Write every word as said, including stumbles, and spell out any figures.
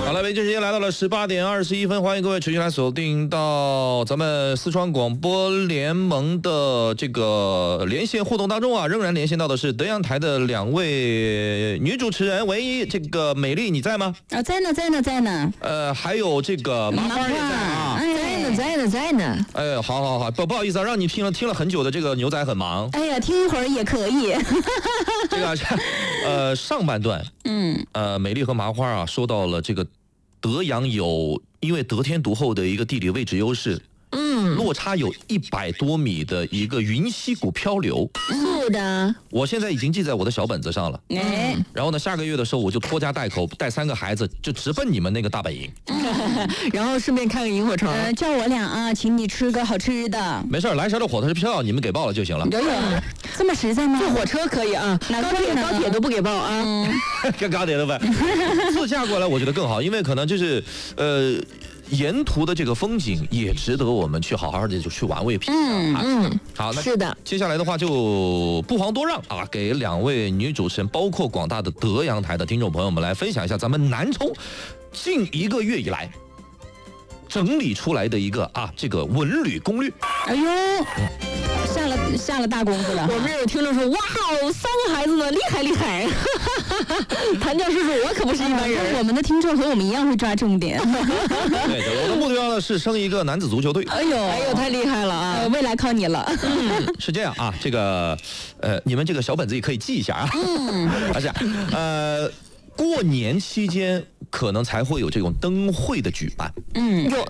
好了，北京时间来到了十八点二十一分，欢迎各位持续来锁定到咱们四川广播联盟的这个连线互动当中啊，仍然连线到的是德阳台的两位女主持人，唯一这个美丽你在吗？ 啊，在呢，在呢，在呢。 呃，还有这个麻花也在啊， 在呢，在呢，在呢。 哎，好好好，不不好意思啊，让你听了听了很久的这个牛仔很忙。 哎呀，听一会儿也可以。 这个呃上半段， 嗯， 呃，美丽和麻花啊，说到了这个德阳有因为得天独厚的一个地理位置优势。嗯，落差有一百多米的一个云溪谷漂流， 是的， 我现在已经记在我的小本子上了。 哎， 然后呢，下个月的时候我就拖家带口带三个孩子，就直奔你们那个大本营， 然后顺便看个萤火虫。 呃，叫我俩啊，请你吃个好吃的。 没事，来时的火车票你们给报了就行了。 有有，这么实在吗？ 坐火车可以啊，高铁高铁都不给报啊。 嗯， 跟高铁的呗，自驾过来我觉得更好，因为可能就是呃。沿途的这个风景也值得我们去好好的就去玩味品尝啊。 嗯， 好，那是的， 接下来的话就不遑多让啊，给两位女主持人，包括广大的德阳台的听众朋友们来分享一下咱们南充近一个月以来整理出来的一个啊这个文旅攻略。 哎呦，下了下了大功夫了。 我们有听众说，哇哦，三个孩子呢，厉害厉害。谭教叔叔，我可不是一般人。 我们的听众和我们一样会抓重点。 对的，我的目标呢是生一个男子足球队。 哎呦， 哎呦，太厉害了啊！ 呃、未来靠你了。 嗯，是这样啊，这个呃，你们这个小本子也可以记一下啊。嗯，而且呃。过年期间可能才会有这种灯会的举办。 嗯， 有